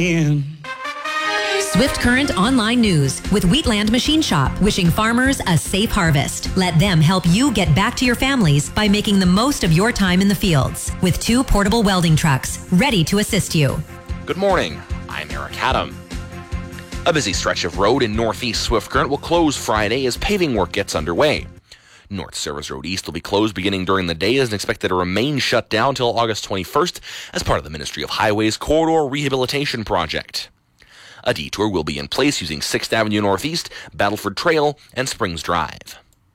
Swift Current Online News with Wheatland Machine Shop, wishing farmers a safe harvest. Let them help you get back to your families by making the most of your time in the fields with 2 portable welding trucks ready to assist you. Good morning. I'm Eric Haddam. A busy stretch of road in northeast Swift Current will close Friday as paving work gets underway. North Service Road East will be closed beginning during the day and expected to remain shut down until August 21st as part of the Ministry of Highways Corridor Rehabilitation Project. A detour will be in place using 6th Avenue Northeast, Battleford Trail, and Springs Drive.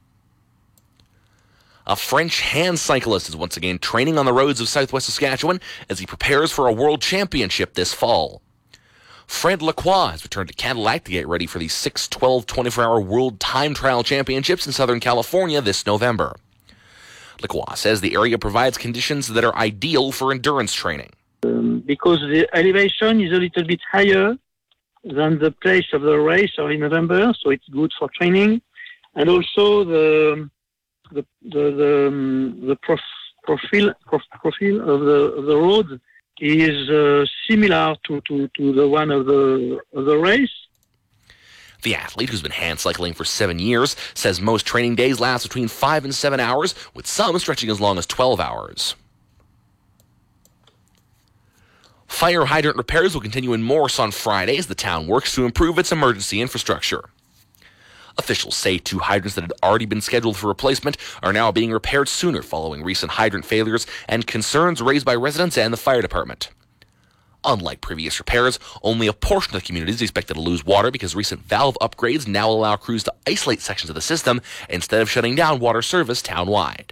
A French hand cyclist is once again training on the roads of southwest Saskatchewan as he prepares for a world championship this fall. Fred Lacroix has returned to Cadillac to get ready for the 6, 12, 24-hour World Time Trial Championships in Southern California this November. Lacroix says the area provides conditions that are ideal for endurance training. Because the elevation is a little bit higher than the place of the race in November, so it's good for training. And also the profile of the road is similar to the one of the race. The athlete, who's been hand cycling for 7 years, says most training days last between 5 and 7 hours, with some stretching as long as 12 hours. Fire hydrant repairs will continue in Morse on Friday as the town works to improve its emergency infrastructure. Officials say 2 hydrants that had already been scheduled for replacement are now being repaired sooner following recent hydrant failures and concerns raised by residents and the fire department. Unlike previous repairs, only a portion of the community is expected to lose water because recent valve upgrades now allow crews to isolate sections of the system instead of shutting down water service town-wide.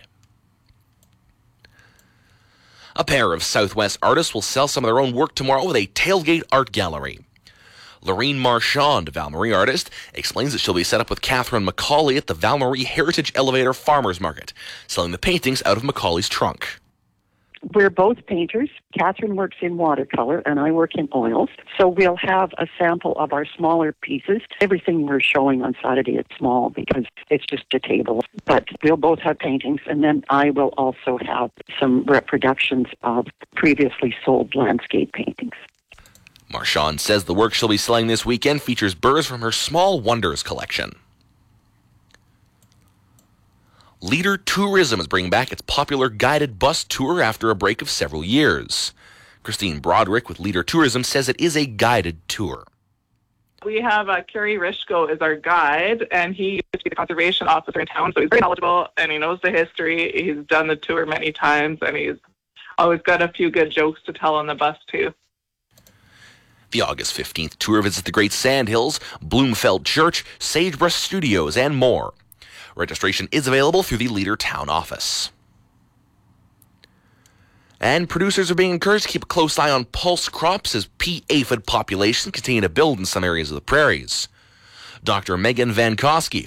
A pair of Southwest artists will sell some of their own work tomorrow with a tailgate art gallery. Lorene Marchand, a Val-Marie artist, explains that she'll be set up with Catherine McCauley at the Val-Marie Heritage Elevator Farmers Market, selling the paintings out of McCauley's trunk. We're both painters. Catherine works in watercolor and I work in oils. So we'll have a sample of our smaller pieces. Everything we're showing on Saturday is small because it's just a table. But we'll both have paintings, and then I will also have some reproductions of previously sold landscape paintings. Marchand says the work she'll be selling this weekend features birds from her Small Wonders collection. Leader Tourism is bringing back its popular guided bus tour after a break of several years. Christine Broderick with Leader Tourism says it is a guided tour. We have Kerry Rishko as our guide, and he used to be the conservation officer in town, so he's very knowledgeable, and he knows the history. He's done the tour many times, and he's always got a few good jokes to tell on the bus, too. The August 15th tour visits the Great Sandhills, Bloomfeld Church, Sagebrush Studios, and more. Registration is available through the Leader Town office. And producers are being encouraged to keep a close eye on pulse crops as pea aphid populations continue to build in some areas of the prairies. Dr. Megan Van Koski